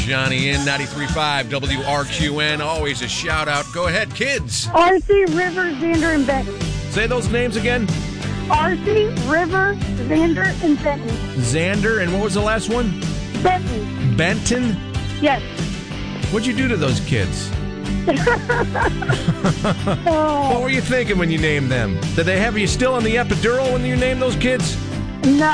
Johnny in 93.5 WRQN. Always a shout out. Go ahead, kids. R.C., River, Xander, and Benton. Say those names again. R.C., River, Xander, and Benton. Xander, and what was the last one? Benton. Benton? Yes. What'd you do to those kids? What were you thinking when you named them? Did they have you still on the epidural when you named those kids? No,